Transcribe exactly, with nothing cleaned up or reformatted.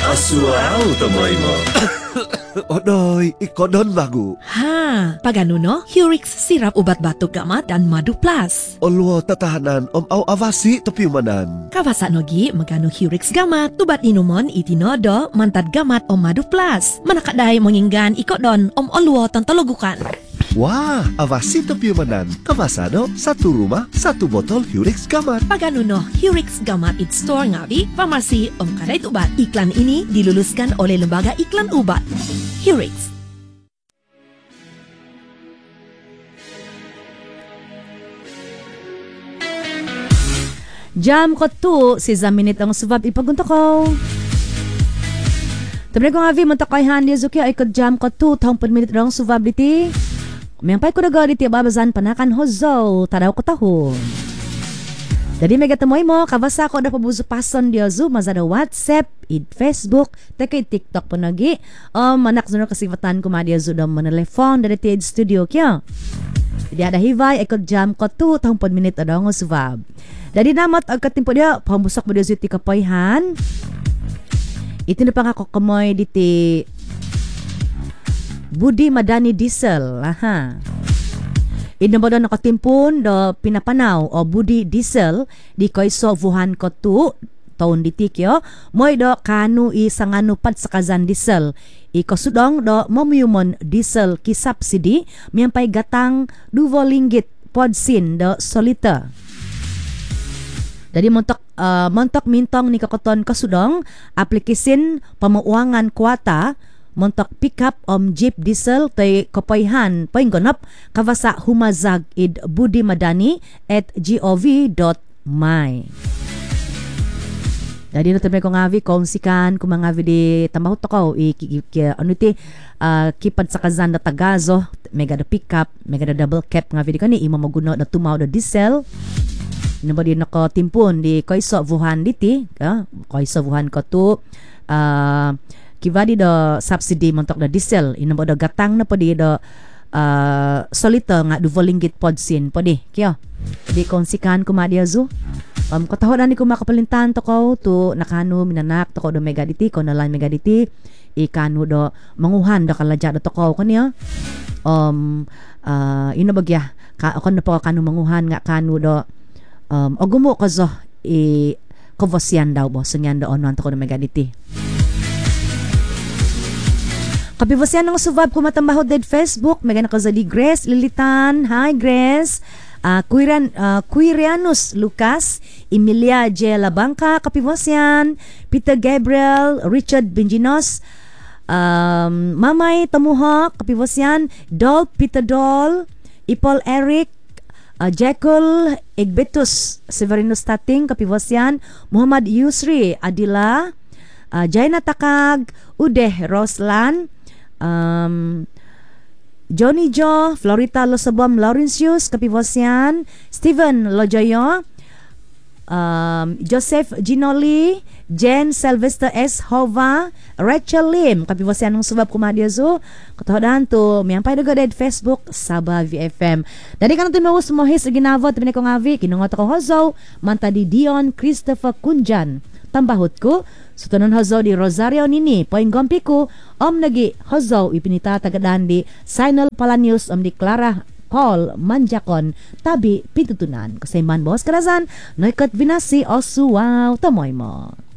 Asuao tamoy mo. Odoy, ikodon bago. Ha, pagano no? Hurix sirap ubat batuk gamat dan madu plus. Olwo tatahanan om au avasi topiumanan. Kawasa nogi magano Hurix gamat, tubat inumon itinodo mantad gamat om madu plus. Manakaday monginggan ikodon om olwo tontologukan. Wah, avasi topiumanan. Kawasano, satu rumah, satu botol Hurix gamat. Pagano no, Hurix gamat it store ngabi, pharmacy om kadait ubat. Iklan ini diluluskan oleh Lembaga Iklan Ubat. Hurix. Jam ko tu, si Zaminit ang subab ipagunto ko. Tabi ko nga vi, mantakay handi zuki ay ko jam ko tu, taong minute rong subab diti. Kumiyampay ko na gawin diti babazan panakan hozo, taraw ko tahon. Jadi mega temoy mo, kabasa ko na pabuzo pason dia Zoom, mazada WhatsApp, id Facebook, teka TikTok po nagi. Um, manak zunor kasivatan ko madia Zoom daw manelefon dari ti studio kya. Jadi ada hivay, ikot jam ko tu, tahong pod minute ada ng subab. Jadi namat agkat timpo dia, pambusok mo dia Zoom ti kapoyhan. Ito na pa nga kukamoy diti Budi Madani Diesel. Aha. Inamo do nakatimpon do pinapanaw o Budi Diesel di koyso vuhan ko tu taon di tikyo moy do kanu i sanganupat sa kazan diesel ikosudong do mamuyumon diesel ki subsidy miyampay gatang duvo linggit podsin do solita. Jadi montok uh, montok mintong ni kakoton kasudong aplikisin pamuuangan kuwata montok pickup om jeep diesel tay kapayhan painggonap kawasa humazag id Budi Madani at gov dot my. Jadi no tabi ko ngavi kung sikan kung mga di tambahot ko i ano ti uh, kipad sa kazan da tagazo mega da pickup mega da double cap ngavi di kani imo maguno da tumaw da diesel. Nabo di nako timpon di koyso vuhan diti ka koyso vuhan ko tu uh, kivadi do subsidy montok da diesel inabo do gatang na podi do uh, solita nga duvo linggit podsin podi kyo di konsikan kumadia zu um katahodan ni kumakapalintan to ko to nakano minanak to ko do megaditi ko na line megaditi ikano do manguhan do kalaja do to ko kanya um uh, inabagya ka ako na po kanu manguhan nga kanu do um ogumo ko zo i kovosyan daw bo sungyan do onon to ko do megaditi. Kapibasyan ng subab ko matambaho dead Facebook. May ganang kazali Grace Lilitan. Hi Grace. Uh, Quirian, uh, Quirianus Lucas. Emilia J. Labangka. Kapibasyan. Peter Gabriel. Richard Benjinos. Um, Mamay Tamuha. Kapibasyan. Dol Peter Dol. Ipol Eric. Uh, Jekyll Egbetus Severino Stating. Kapibasyan. Muhammad Yusri Adila. Uh, Jaina Takag. Udeh Roslan. Um, Johnny Jo, Florita Losabom Laurentius, Kapivosian, Steven Lojoyo, um, Joseph Ginoli, Jen Sylvester S. Hova, Rachel Lim, Kapivosian ng subab kumadiazo, katahodan to, miyampay nagoded Facebook, Sabah V F M. Dari ka natin mawus mohis, ginavot, pinay ko ngavi, kinungot ako hozo, mantadi Dion Christopher Kunjan, tambahot ko, sutunan hozo di Rosario Nini, poing gompi ko, om nagi hozo ipinita tagadan di Sinal Palanius om di Clara Paul Manjakon, tabi pintutunan. Kasayman boss karasan, noikat vinasi o suwaw tamoy mo.